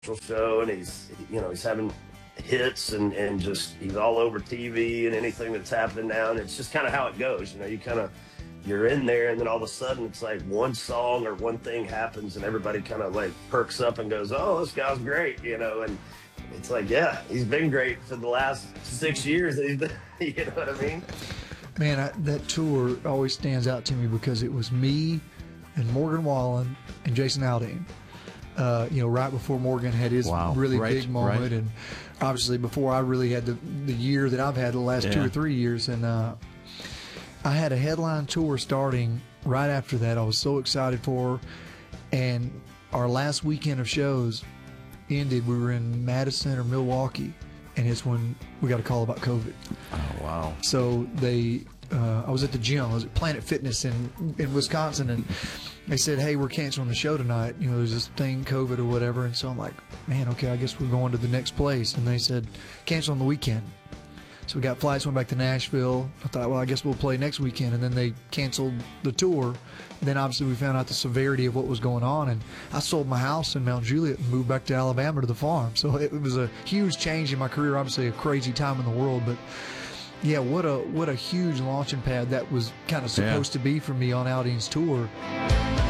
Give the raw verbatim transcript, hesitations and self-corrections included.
show, and he's, you know, he's having hits and, and just he's all over T V and anything that's happening now. And it's just kind of how it goes. You know, you kind of, you're in there and then all of a sudden it's like one song or one thing happens and everybody kind of like perks up and goes, oh, this guy's great, you know, and it's like, yeah, he's been great for the last six years. That he's been, you know what I mean? Man, I, that tour always stands out to me because it was me and Morgan Wallen and Jason Aldean. Uh, you know, right before Morgan had his wow. really right, big moment, right. and obviously before I really had the the year that I've had the last yeah. two or three years. And uh, I had a headline tour starting right after that. I was so excited for, and our last weekend of shows ended. We were in Madison or Milwaukee, and it's when we got a call about COVID. Oh wow! So they, uh, I was at the gym. I was at Planet Fitness in in Wisconsin, and they said, hey, we're canceling the show tonight. You know, there's this thing, COVID or whatever. And so I'm like, man, okay, I guess we're going to the next place. And they said, cancel on the weekend. So we got flights, went back to Nashville. I thought, well, I guess we'll play next weekend. And then they canceled the tour. And then obviously we found out the severity of what was going on. And I sold my house in Mount Juliet and moved back to Alabama to the farm. So it, it was a huge change in my career, obviously a crazy time in the world. But yeah, what a what a huge launching pad that was kind of supposed yeah. to be for me on Aldean's tour.